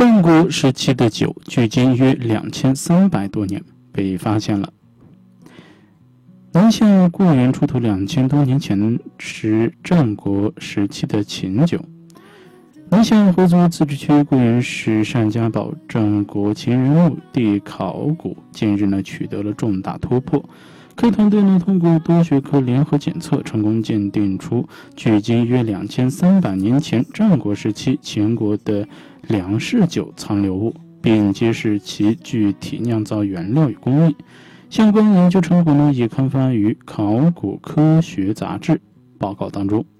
战国时期的酒距今约2300多年被发现了。南向故园出土2000多年前是战国时期的秦酒。南向回族自治区故园市单家堡战国秦人墓地考古近日取得了重大突破，科团队通过多学科联合检测，成功鉴定出距今约2300年前战国时期秦国的粮食酒残留物，并揭示其具体酿造原料与工艺。相关研究成果已刊发于《考古科学杂志》报告当中。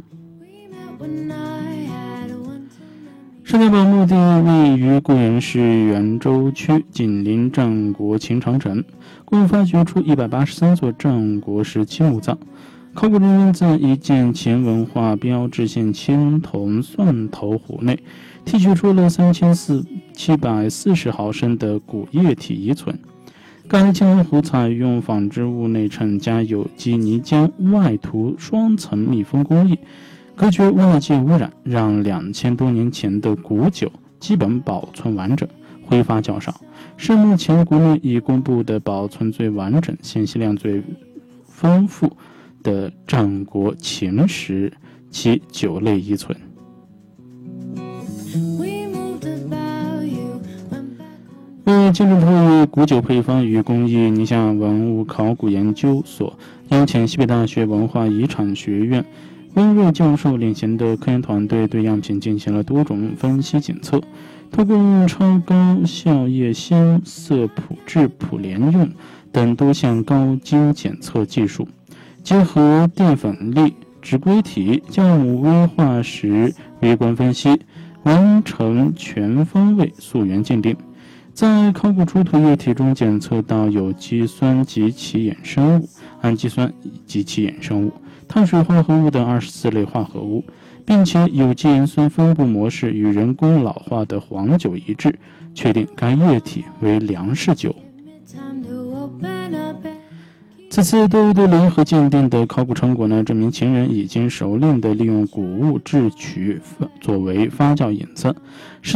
单家堡墓地位于故园市元州区，紧邻战国秦长城，共发掘出183座战国时期墓葬。考古人员在一件秦文化标志性青铜蒜头壶内提取出了3740毫升的古液体遗存。该青铜壶采用纺织物内衬加有机泥浆，外涂双层密封工艺，隔绝外界污染，让2000多年前的古酒基本保存完整，挥发较少，是目前国内已公布的保存最完整、信息量最丰富的战国秦时期酒类遗存。为精准透露古酒配方与工艺，宁夏文物考古研究所邀请西北大学文化遗产学院温瑞教授领衔的科研团队对样品进行了多种分析检测，通过超高效液鲜色谱质谱联用等多项高精检测技术，结合淀粉粒、植硅体、酵母微化石微观分析，完成全方位溯源鉴定。在考古出土液体中检测到有机酸及其衍生物、氨基酸及其衍生物、碳水化合物等24类化合物，并且有机盐酸分布模式与人工老化的黄酒一致，确定该液体为粮食酒。此次对联合鉴定的考古成果证明秦人已经熟练地利用谷物制曲作为发酵引子，